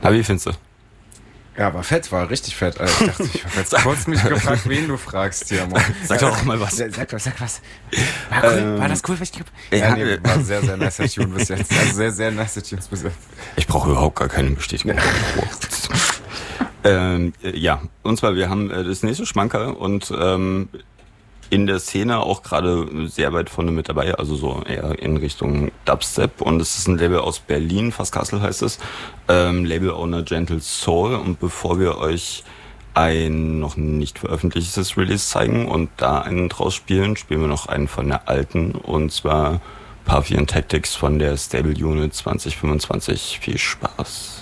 Aber wie findest du? Ja, war fett, war richtig fett. Also ich dachte, ich habe jetzt kurz mich gefragt, wen du fragst hier. Sag doch auch mal was. Sag was. War cool, war das cool, was ich Ja, nee, war sehr, sehr nice Tune bis jetzt. Also sehr, sehr nice Tunes bis jetzt. Ich brauche überhaupt gar keine Bestätigung. Ja, und zwar, wir haben das nächste Schmankerl und in der Szene auch gerade sehr weit vorne mit dabei, also so eher in Richtung Dubstep, und es ist ein Label aus Berlin, Fasskassel heißt es, Label Owner Gentle Soul, und bevor wir euch ein noch nicht veröffentlichtes Release zeigen und da einen draus spielen wir noch einen von der alten, und zwar Puffy and Tactics von der Stable Unit 2025. Viel Spaß.